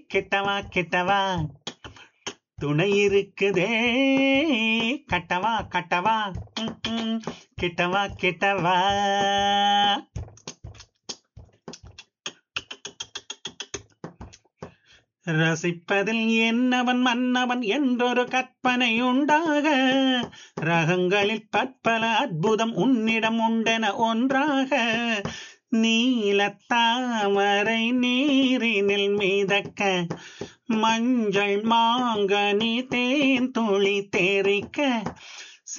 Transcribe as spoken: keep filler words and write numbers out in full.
கெட்டவா கெட்டவா துணை இருக்குதே கட்டவா கட்டவா ம், ம். கெட்டவா கெட்டவா ரசிப்பதில் என்னவன் மன்னவன் என்றொரு கற்பனை உண்டாக ரகங்களில் பற்பல அற்புதம் உன்னிடம் உண்டென ஒன்றாக நீலத்தாமரை நீரினில் மிதக்க மஞ்சள் மாங்கனி தேன் துளி தேரிக்க